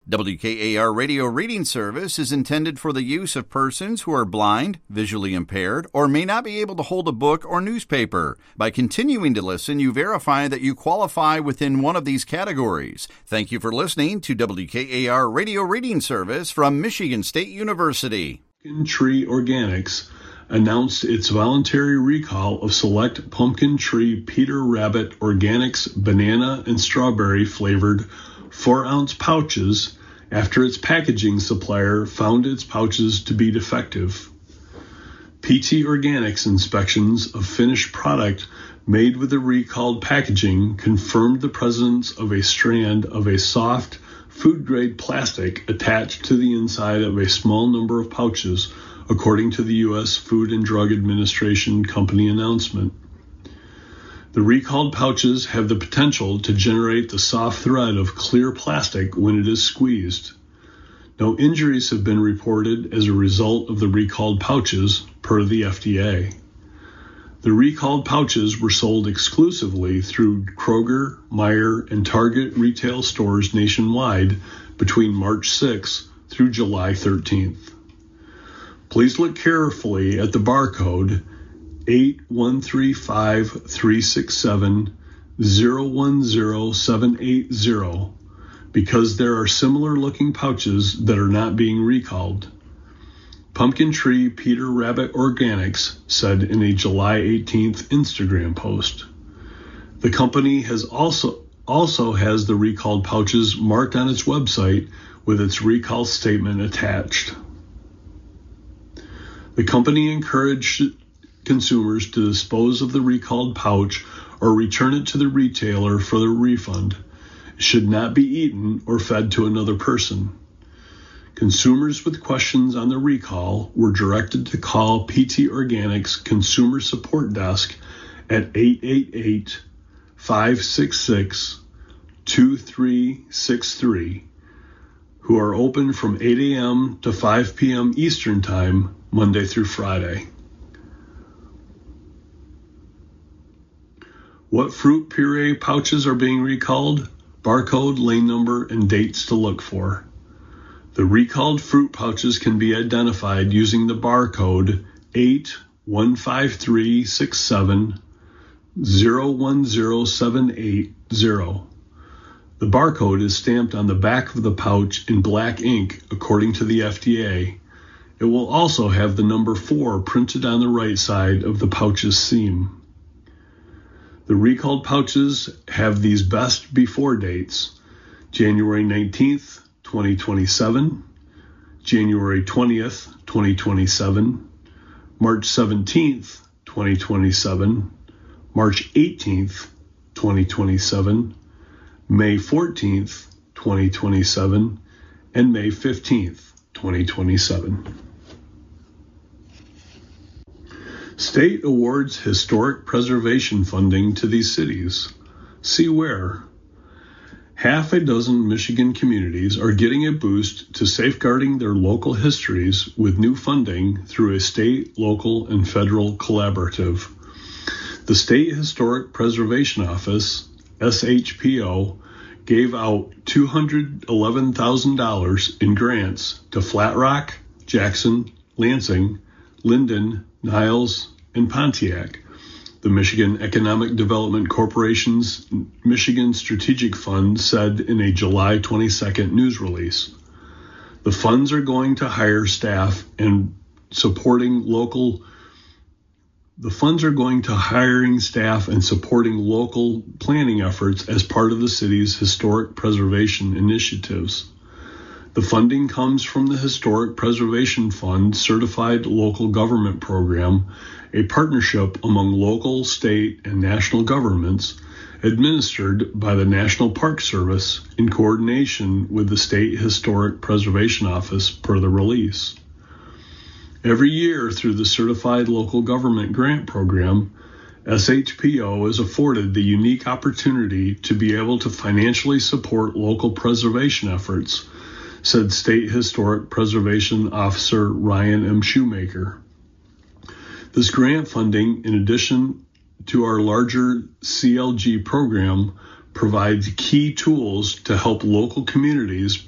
WKAR Radio Reading Service is intended for the use of persons who are blind, visually impaired, or may not be able to hold a book or newspaper. By continuing to listen, you verify that you qualify within one of these categories. Thank you for listening to WKAR Radio Reading Service from Michigan State University. Pumpkin Tree Organics announced its voluntary recall of select Pumpkin Tree Peter Rabbit Organics banana and strawberry flavored 4-ounce pouches after its packaging supplier found its pouches to be defective. PT Organics inspections of finished product made with the recalled packaging confirmed the presence of a strand of a soft, food-grade plastic attached to the inside of a small number of pouches, according to the U.S. Food and Drug Administration company announcement. The recalled pouches have the potential to generate the soft thread of clear plastic when it is squeezed. No injuries have been reported as a result of the recalled pouches, per the FDA. The recalled pouches were sold exclusively through Kroger, Meijer, and Target retail stores nationwide between March 6th through July 13th. Please look carefully at the barcode 8135367010780 because there are similar looking pouches that are not being recalled. Pumpkin Tree Peter Rabbit Organics said in a July 18th Instagram post. The company has also has the recalled pouches marked on its website with its recall statement attached. The company encouraged consumers to dispose of the recalled pouch or return it to the retailer for the refund. It should not be eaten or fed to another person. Consumers with questions on the recall were directed to call PT Organics Consumer Support Desk at 888-566-2363, who are open from 8 a.m. to 5 p.m. Eastern Time, Monday through Friday. What fruit puree pouches are being recalled? Barcode, lane number, and dates to look for. The recalled fruit pouches can be identified using the barcode 8153670107880. The barcode is stamped on the back of the pouch in black ink, according to the FDA. It will also have the number 4 printed on the right side of the pouch's seam. The recalled pouches have these best before dates: January 19th, 2027, January 20th, 2027, March 17th, 2027, March 18th, 2027, May 14th, 2027, and May 15th, 2027. State awards historic preservation funding to these cities. See where. Half a dozen Michigan communities are getting a boost to safeguarding their local histories with new funding through a state, local, and federal collaborative. The State Historic Preservation Office, SHPO, gave out $211,000 in grants to Flat Rock, Jackson, Lansing, Linden, Niles, and Pontiac. The Michigan Economic Development Corporation's Michigan Strategic Fund said in a July 22nd news release. The funds are going to hire staff and supporting local planning efforts as part of the city's historic preservation initiatives. The funding comes from the Historic Preservation Fund Certified Local Government Program, a partnership among local, state, and national governments administered by the National Park Service in coordination with the State Historic Preservation Office, per the release. Every year through the Certified Local Government Grant Program, SHPO is afforded the unique opportunity to be able to financially support local preservation efforts, said State Historic Preservation Officer Ryan M. Shoemaker. This grant funding, in addition to our larger CLG program, provides key tools to help local communities